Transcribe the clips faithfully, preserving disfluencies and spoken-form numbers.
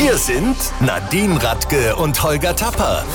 Hier sind Nadine Radke und Holger Tapper.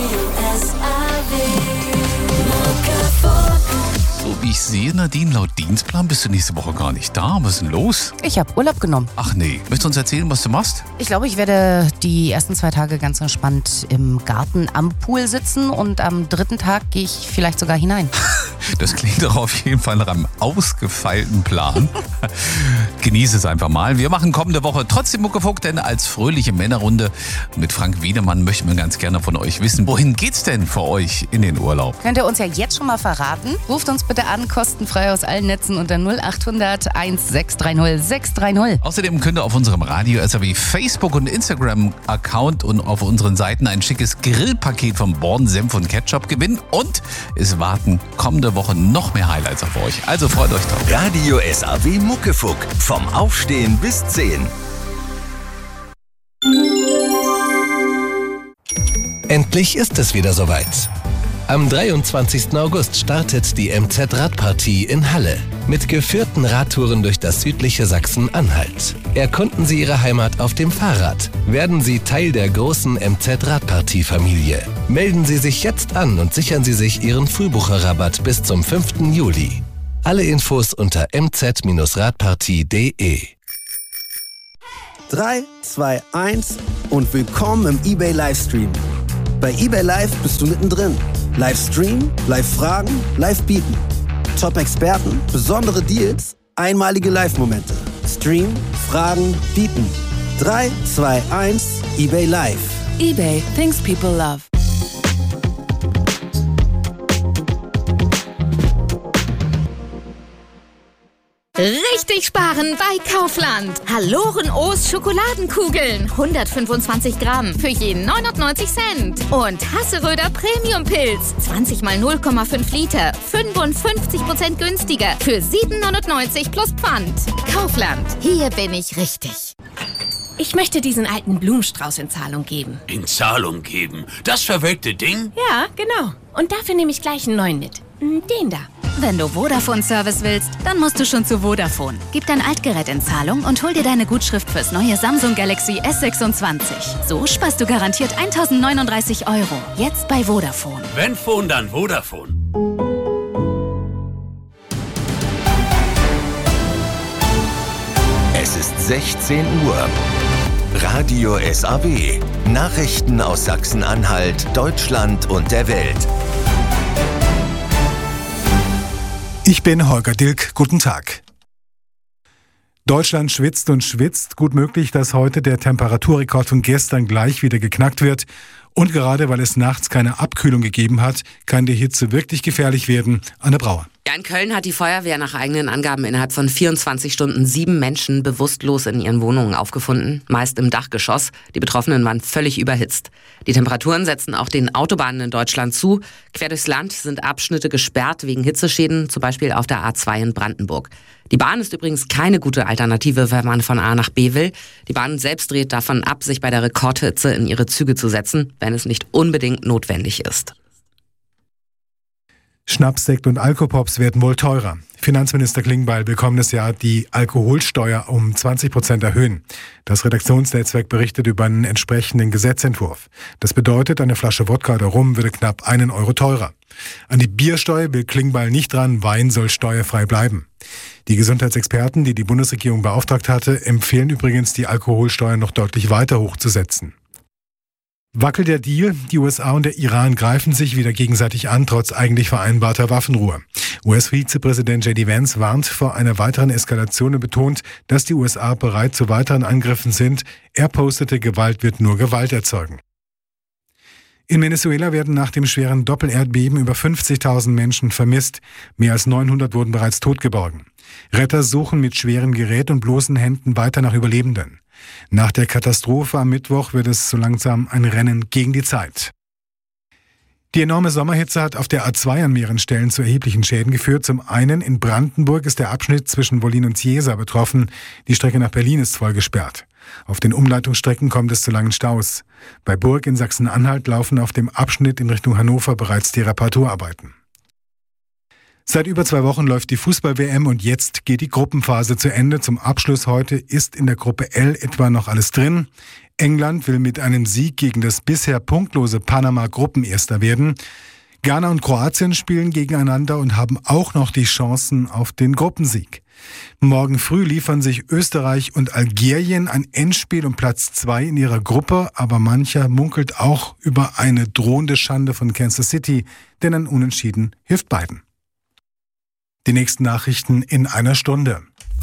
So wie ich sehe, Nadine, laut Dienstplan bist du nächste Woche gar nicht da. Was ist denn los? Ich habe Urlaub genommen. Ach nee. Möchtest du uns erzählen, was du machst? Ich glaube, ich werde die ersten zwei Tage ganz entspannt im Garten am Pool sitzen und am dritten Tag gehe ich vielleicht sogar hinein. Das klingt doch auf jeden Fall nach einem ausgefeilten Plan. Genieße es einfach mal. Wir machen kommende Woche trotzdem Muckefuck, denn als fröhliche Männerrunde mit Frank Wiedemann möchten wir ganz gerne von euch wissen, wohin geht's denn für euch in den Urlaub? Könnt ihr uns ja jetzt schon mal verraten? Ruft uns bitte an, kostenfrei aus allen Netzen unter null acht hundert sechs drei null sechs drei null. Außerdem könnt ihr auf unserem Radio S R W Facebook und Instagram-Account und auf unseren Seiten ein schickes Grillpaket von Born Senf und Ketchup gewinnen und es warten kommende Woche noch mehr Highlights auf euch. Also freut euch drauf. Radio S R W Muckefuck. Vom Aufstehen bis zehn. Endlich ist es wieder soweit. Am dreiundzwanzigsten August startet die M Z-Radpartie in Halle mit geführten Radtouren durch das südliche Sachsen-Anhalt. Erkunden Sie Ihre Heimat auf dem Fahrrad. Werden Sie Teil der großen M Z-Radpartie-Familie. Melden Sie sich jetzt an und sichern Sie sich Ihren Frühbucherrabatt bis zum fünften Juli. Alle Infos unter m z radpartie punkt de. drei, zwei, eins und willkommen im eBay Livestream. Bei eBay Live bist du mittendrin. Livestream, Live-Fragen, Live-Bieten. Top-Experten, besondere Deals, einmalige Live-Momente. Stream, Fragen, Bieten. drei, zwei, eins, eBay Live. eBay, things people love. Richtig sparen bei Kaufland. Haloren O's Schokoladenkugeln. hundertfünfundzwanzig Gramm für jeden neunundneunzig Cent. Und Hasseröder Premium Pilz. zwanzig mal null Komma fünf Liter. fünfundfünfzig Prozent günstiger. Für sieben neunundneunzig plus Pfand. Kaufland. Hier bin ich richtig. Ich möchte diesen alten Blumenstrauß in Zahlung geben. In Zahlung geben? Das verwelkte Ding? Ja, genau. Und dafür nehme ich gleich einen neuen mit. Den da. Wenn du Vodafone-Service willst, dann musst du schon zu Vodafone. Gib dein Altgerät in Zahlung und hol dir deine Gutschrift fürs neue Samsung Galaxy S sechsundzwanzig. So sparst du garantiert eintausendneununddreißig Euro. Jetzt bei Vodafone. Wenn Phone, dann Vodafone. Es ist sechzehn Uhr. Radio S R W. Nachrichten aus Sachsen-Anhalt, Deutschland und der Welt. Ich bin Holger Dilk. Guten Tag. Deutschland schwitzt und schwitzt. Gut möglich, dass heute der Temperaturrekord von gestern gleich wieder geknackt wird. Und gerade weil es nachts keine Abkühlung gegeben hat, kann die Hitze wirklich gefährlich werden. Anne Brauer. Ja, in Köln hat die Feuerwehr nach eigenen Angaben innerhalb von vierundzwanzig Stunden sieben Menschen bewusstlos in ihren Wohnungen aufgefunden, meist im Dachgeschoss. Die Betroffenen waren völlig überhitzt. Die Temperaturen setzen auch den Autobahnen in Deutschland zu. Quer durchs Land sind Abschnitte gesperrt wegen Hitzeschäden, zum Beispiel auf der A zwei in Brandenburg. Die Bahn ist übrigens keine gute Alternative, wenn man von A nach B will. Die Bahn selbst dreht davon ab, sich bei der Rekordhitze in ihre Züge zu setzen, wenn es nicht unbedingt notwendig ist. Schnaps, Sekt und Alkopops werden wohl teurer. Finanzminister Klingbeil will kommendes Jahr die Alkoholsteuer um zwanzig Prozent erhöhen. Das Redaktionsnetzwerk berichtet über einen entsprechenden Gesetzentwurf. Das bedeutet, eine Flasche Wodka oder Rum würde knapp einen Euro teurer. An die Biersteuer will Klingbeil nicht dran, Wein soll steuerfrei bleiben. Die Gesundheitsexperten, die die Bundesregierung beauftragt hatte, empfehlen übrigens, die Alkoholsteuer noch deutlich weiter hochzusetzen. Wackelt der Deal? Die U S A und der Iran greifen sich wieder gegenseitig an, trotz eigentlich vereinbarter Waffenruhe. U S-Vizepräsident J D Vance warnt vor einer weiteren Eskalation und betont, dass die U S A bereit zu weiteren Angriffen sind. Er postete, Gewalt wird nur Gewalt erzeugen. In Venezuela werden nach dem schweren Doppelerdbeben über fünfzigtausend Menschen vermisst. Mehr als neunhundert wurden bereits totgeborgen. Retter suchen mit schwerem Gerät und bloßen Händen weiter nach Überlebenden. Nach der Katastrophe am Mittwoch wird es so langsam ein Rennen gegen die Zeit. Die enorme Sommerhitze hat auf der A zwei an mehreren Stellen zu erheblichen Schäden geführt. Zum einen in Brandenburg ist der Abschnitt zwischen Wollin und Chiesa betroffen. Die Strecke nach Berlin ist voll gesperrt. Auf den Umleitungsstrecken kommt es zu langen Staus. Bei Burg in Sachsen-Anhalt laufen auf dem Abschnitt in Richtung Hannover bereits die Reparaturarbeiten. Seit über zwei Wochen läuft die Fußball-W M und jetzt geht die Gruppenphase zu Ende. Zum Abschluss heute ist in der Gruppe L etwa noch alles drin. England will mit einem Sieg gegen das bisher punktlose Panama Gruppenerster werden. Ghana und Kroatien spielen gegeneinander und haben auch noch die Chancen auf den Gruppensieg. Morgen früh liefern sich Österreich und Algerien ein Endspiel um Platz zwei in ihrer Gruppe, aber mancher munkelt auch über eine drohende Schande von Kansas City, denn ein Unentschieden hilft beiden. Die nächsten Nachrichten in einer Stunde.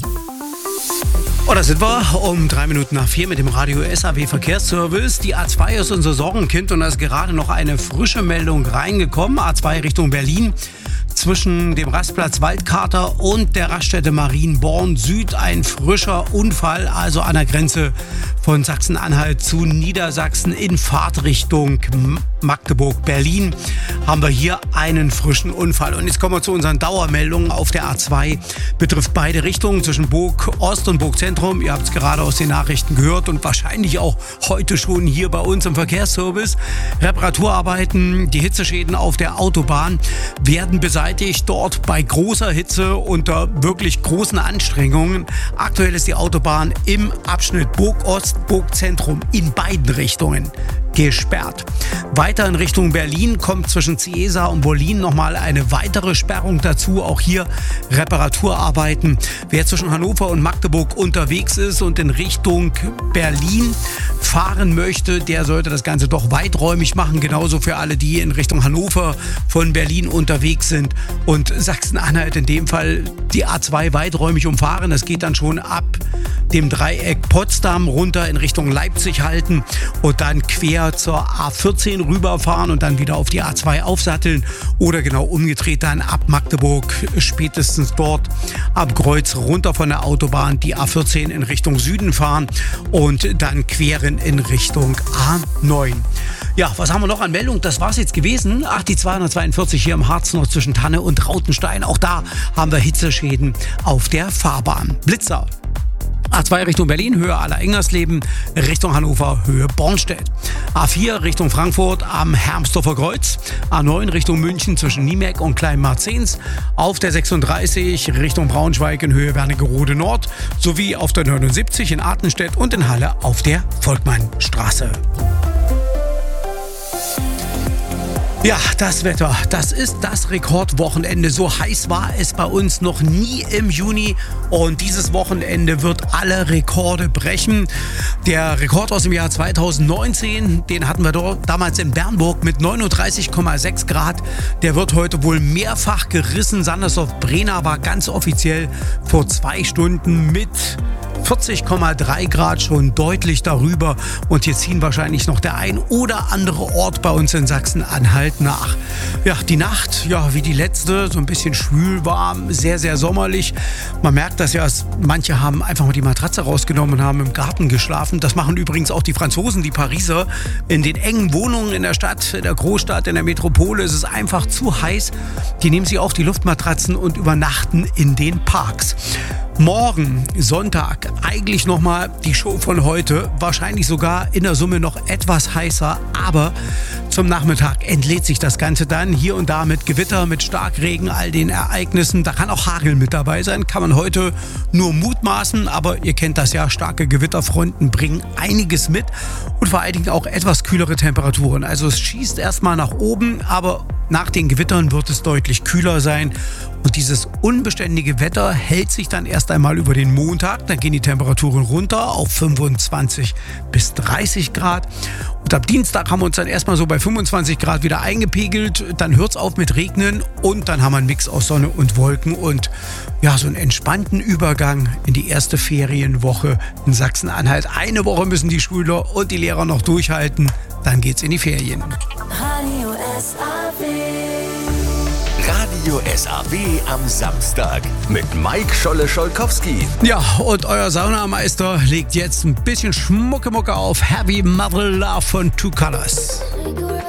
Oh, da sind wir um drei Minuten nach vier mit dem Radio S A W Verkehrsservice. Die A zwei ist unser Sorgenkind und da ist gerade noch eine frische Meldung reingekommen. A zwei Richtung Berlin. Zwischen dem Rastplatz Waldkater und der Raststätte Marienborn Süd ein frischer Unfall, also an der Grenze von Sachsen-Anhalt zu Niedersachsen in Fahrtrichtung Magdeburg-Berlin haben wir hier einen frischen Unfall. Und jetzt kommen wir zu unseren Dauermeldungen auf der A zwei. Betrifft beide Richtungen zwischen Burg Ost und Burg Zentrum. Ihr habt es gerade aus den Nachrichten gehört und wahrscheinlich auch heute schon hier bei uns im Verkehrsservice. Reparaturarbeiten, die Hitzeschäden auf der Autobahn werden beseitigt. Dort bei großer Hitze unter wirklich großen Anstrengungen. Aktuell ist die Autobahn im Abschnitt Burg Ost, Burg Zentrum in beiden Richtungen gesperrt. Weiter in Richtung Berlin kommt zwischen Ciesa und Wollin nochmal eine weitere Sperrung dazu. Auch hier Reparaturarbeiten. Wer zwischen Hannover und Magdeburg unterwegs ist und in Richtung Berlin fahren möchte, der sollte das Ganze doch weiträumig machen. Genauso für alle, die in Richtung Hannover von Berlin unterwegs sind und Sachsen-Anhalt in dem Fall die A zwei weiträumig umfahren. Das geht dann schon ab dem Dreieck Potsdam runter in Richtung Leipzig halten und dann quer zur A vierzehn rüberfahren und dann wieder auf die A zwei aufsatteln oder genau umgedreht dann ab Magdeburg spätestens dort ab Kreuz runter von der Autobahn die A vierzehn in Richtung Süden fahren und dann queren in Richtung A neun. Ja, was haben wir noch an Meldung? Das war's jetzt gewesen. Ach, die zweihundertzweiundvierzig hier im Harz noch zwischen Tanne und Rautenstein. Auch da haben wir Hitzeschäden auf der Fahrbahn. Blitzer. A zwei Richtung Berlin, Höhe Aller-Engersleben, Richtung Hannover, Höhe Bornstedt. A vier Richtung Frankfurt am Hermsdorfer Kreuz. A neun Richtung München zwischen Niemek und Kleinmarzens. Auf der sechsunddreißig Richtung Braunschweig in Höhe Wernigerode Nord. Sowie auf der neunundsiebzig in Artenstedt und in Halle auf der Volkmannstraße. Ja, das Wetter, das ist das Rekordwochenende. So heiß war es bei uns noch nie im Juni. Und dieses Wochenende wird alle Rekorde brechen. Der Rekord aus dem Jahr zweitausendneunzehn, den hatten wir dort damals in Bernburg mit neununddreißig Komma sechs Grad. Der wird heute wohl mehrfach gerissen. Sandersdorf-Brenna war ganz offiziell vor zwei Stunden mit vierzig Komma drei Grad schon deutlich darüber. Und hier ziehen wahrscheinlich noch der ein oder andere Ort bei uns in Sachsen-Anhalt nach. Ja, die Nacht, ja, wie die letzte, so ein bisschen schwül warm, sehr, sehr sommerlich. Man merkt das ja, manche haben einfach mal die Matratze rausgenommen und haben im Garten geschlafen. Das machen übrigens auch die Franzosen, die Pariser. In den engen Wohnungen in der Stadt, in der Großstadt, in der Metropole ist es einfach zu heiß. Die nehmen sich auch die Luftmatratzen und übernachten in den Parks. Morgen, Sonntag, eigentlich nochmal die Show von heute. Wahrscheinlich sogar in der Summe noch etwas heißer, aber zum Nachmittag entlädt sich das Ganze dann hier und da mit Gewitter, mit Starkregen, all den Ereignissen. Da kann auch Hagel mit dabei sein, kann man heute nur mutmaßen, aber ihr kennt das ja, starke Gewitterfronten bringen einiges mit und vor allen Dingen auch etwas kühlere Temperaturen. Also es schießt erstmal nach oben, aber nach den Gewittern wird es deutlich kühler sein. Und dieses unbeständige Wetter hält sich dann erst einmal über den Montag. Dann gehen die Temperaturen runter auf fünfundzwanzig bis dreißig Grad. Und ab Dienstag haben wir uns dann erstmal so bei fünfundzwanzig Grad wieder eingepegelt. Dann hört es auf mit Regnen und dann haben wir einen Mix aus Sonne und Wolken und ja, so einen entspannten Übergang in die erste Ferienwoche in Sachsen-Anhalt. Eine Woche müssen die Schüler und die Lehrer noch durchhalten. Dann geht's in die Ferien. Radio S A W. Radio S A W am Samstag mit Mike Scholle-Scholkowski. Ja, und euer Saunameister legt jetzt ein bisschen Schmucke-Mucke auf. Heavy Mother Love von Two Colors.